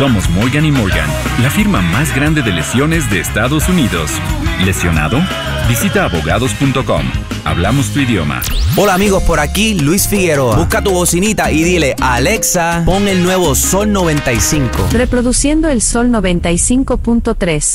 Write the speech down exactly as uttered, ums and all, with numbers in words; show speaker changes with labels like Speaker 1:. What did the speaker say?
Speaker 1: Somos Morgan y Morgan, la firma más grande de lesiones de Estados Unidos. ¿Lesionado? Visita abogados punto com. Hablamos tu idioma.
Speaker 2: Hola amigos, por aquí Luis Figueroa. Busca tu bocinita y dile: Alexa, pon el nuevo Sol noventa y cinco.
Speaker 3: Reproduciendo el Sol noventa y cinco punto tres.